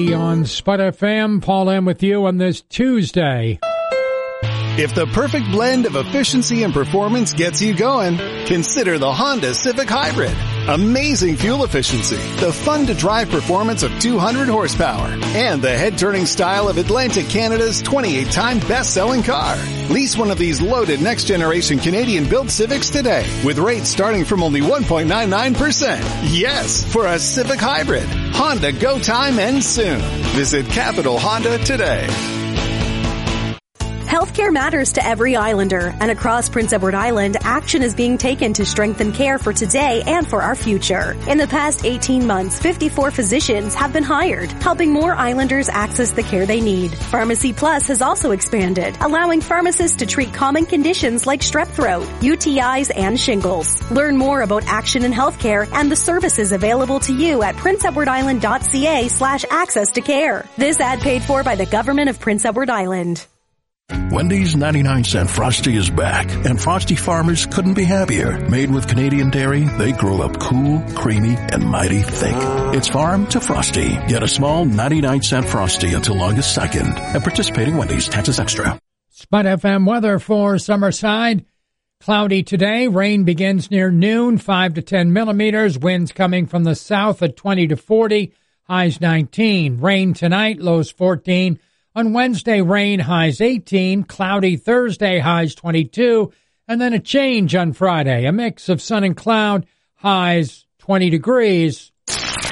On Spud FM, Paul M. with you on this Tuesday. If the perfect blend of efficiency and performance gets you going, consider the Honda Civic Hybrid. Amazing fuel efficiency, the fun-to-drive performance of 200 horsepower, and the head-turning style of Atlantic Canada's 28-time best-selling car. Lease one of these loaded next-generation Canadian-built Civics today, with rates starting from only 1.99%. Yes, for a Civic Hybrid. Honda Go Time ends soon. Visit Capital Honda today. Healthcare matters to every Islander, and across Prince Edward Island, action is being taken to strengthen care for today and for our future. In the past 18 months, 54 physicians have been hired, helping more Islanders access the care they need. Pharmacy Plus has also expanded, allowing pharmacists to treat common conditions like strep throat, UTIs, and shingles. Learn more about action in healthcare and the services available to you at princeedwardisland.ca/access to care. This ad paid for by the Government of Prince Edward Island. Wendy's 99-cent Frosty is back, and Frosty farmers couldn't be happier. Made with Canadian dairy, they grow up cool, creamy, and mighty thick. It's farm to Frosty. Get a small 99-cent Frosty until August 2nd. At participating Wendy's, taxes extra. Spud FM weather for Summerside. Cloudy today. Rain begins near noon, 5 to 10 millimeters. Winds coming from the south at 20 to 40. Highs 19. Rain tonight, lows 14. On Wednesday, rain, highs 18, cloudy Thursday, highs 22, and then a change on Friday, a mix of sun and cloud, highs 20 degrees.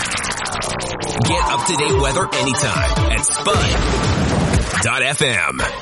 Get up-to-date weather anytime at Spud.fm.